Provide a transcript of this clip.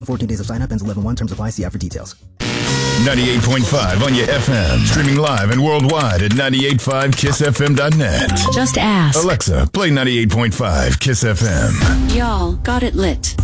14 days of sign up ends 11/1. Terms apply. See app for details. 98.5 on your FM. Streaming live and worldwide at 985kissfm.net. Just ask. Alexa, play 98.5 Kiss FM. Y'all got it lit.